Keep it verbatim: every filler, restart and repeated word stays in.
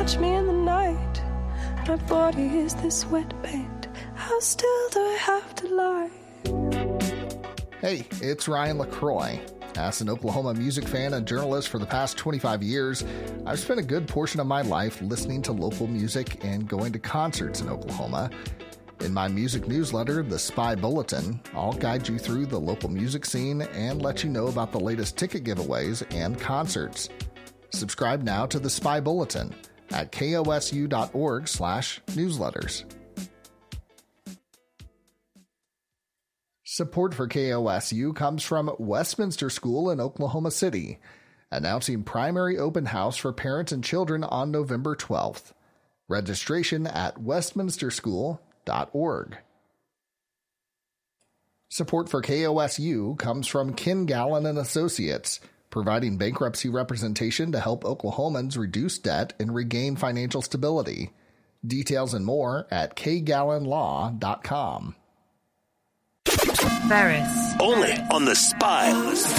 catch me in the night. My body is this wet paint. How still do I have to lie? Hey, it's Ryan LaCroix. As an Oklahoma music fan and journalist for the past twenty-five years, I've spent a good portion of my life listening to local music and going to concerts in Oklahoma. In my music newsletter, The Spy Bulletin, I'll guide you through the local music scene and let you know about the latest ticket giveaways and concerts. Subscribe now to The Spy Bulletin at kosu.org slash newsletters. Support for K O S U comes from Westminster School in Oklahoma City, announcing primary open house for parents and children on November twelfth. Registration at westminster school dot org. Support for K O S U comes from Ken Gallen and Associates, providing bankruptcy representation to help Oklahomans reduce debt and regain financial stability. Details and more at k gallen law dot com. Ferris. Only on The Spy.